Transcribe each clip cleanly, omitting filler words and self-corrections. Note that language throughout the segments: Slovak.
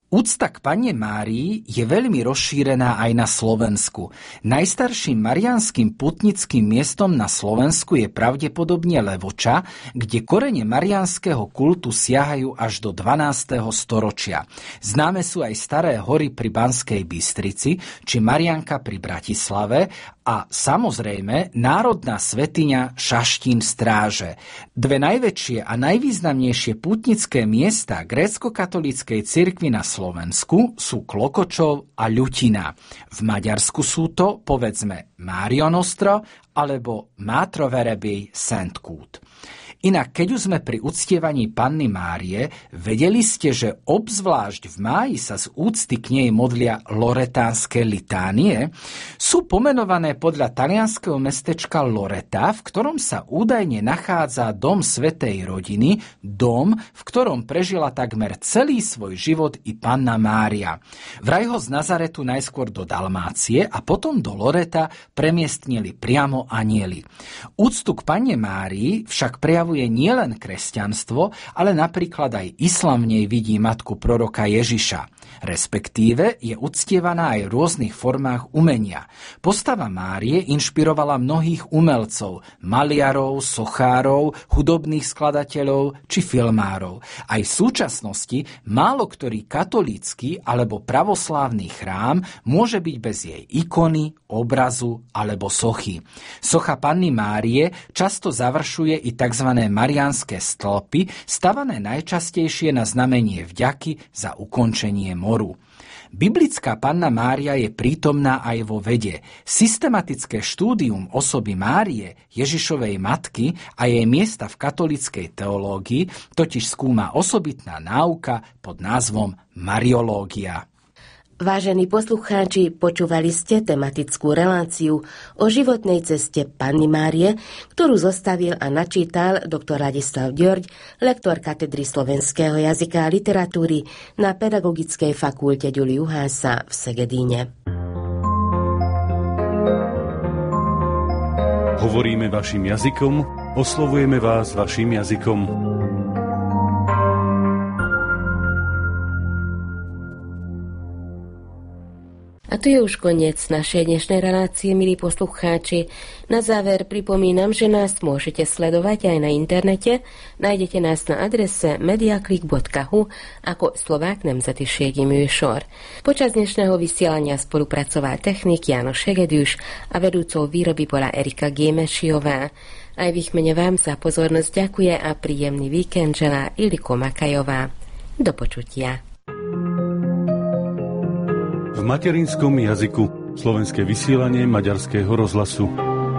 Úcta k Panne Márii je veľmi rozšírená aj na Slovensku. Najstarším mariánskym pútnickým miestom na Slovensku je pravdepodobne Levoča, kde korene mariánskeho kultu siahajú až do 12. storočia. Známe sú aj staré hory pri Banskej Bystrici či Mariánka pri Bratislave a samozrejme národná svätyňa Šaštín Stráže. Dve najväčšie a najvýznamnejšie pútnické miesta grécko-katolíckej cirkvi na Slovensku sú Klokočov a Ľutina. V Maďarsku sú to, povedzme, Márionostro alebo Mátroverebej Szentkút. Inak, keď už sme pri uctievaní Panny Márie, vedeli ste, že obzvlášť v máji sa z úcty k nej modlia loretánske litánie? Sú pomenované podľa talianskeho mestečka Loreta, v ktorom sa údajne nachádza dom svätej rodiny, dom, v ktorom prežila takmer celý svoj život i Panna Mária. Vraj ho z Nazaretu najskôr do Dalmácie a potom do Loreta premiestnili priamo anjeli. Úctu k Panne Márii však prejavuje nielen kresťanstvo, ale napríklad aj islám v nej vidí matku proroka Ježiša. Respektíve je uctievaná aj v rôznych formách umenia. Postava Márie inšpirovala mnohých umelcov, maliarov, sochárov, hudobných skladateľov či filmárov. Aj v súčasnosti málo ktorý katolícky alebo pravoslávny chrám môže byť bez jej ikony, obrazu alebo sochy. Socha Panny Márie často završuje i tzv. Mariánske stĺpy, stavané najčastejšie na znamenie vďaky za ukončenie moru. Biblická Panna Mária je prítomná aj vo vede. Systematické štúdium osoby Márie, Ježišovej matky a jej miesta v katolíckej teológii totiž skúma osobitná náuka pod názvom Mariológia. Vážení poslucháči, počúvali ste tematickú reláciu o životnej ceste Panny Márie, ktorú zostavil a načítal dr. Ladislav Ďorď, lektor katedry slovenského jazyka a literatúry na Pedagogickej fakulte Juliu Hása v Segedíne. Hovoríme vašim jazykom, oslovujeme vás vašim jazykom. A tu je už koniec našej dnešnej relácie, milí poslucháči. Na záver pripomínam, že nás môžete sledovať aj na internete. Nájdete nás na adrese mediaclick.hu ako Slovák Nemzeti műsor. Počas dnešného vysielania spolupracoval technik János Segedűs a vedúcou výroby bola Erika Gémešiová. Aj v ich mene vám za pozornosť ďakuje a príjemný víkend želá Iliko Makajová. Do počutia. V materinskom jazyku slovenské vysielanie Maďarského rozhlasu.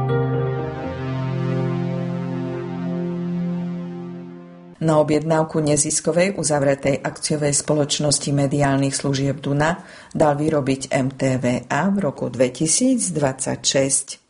Na objednávku neziskovej uzavretej akciovej spoločnosti mediálnych služieb Duna dal vyrobiť MTVA v roku 2026.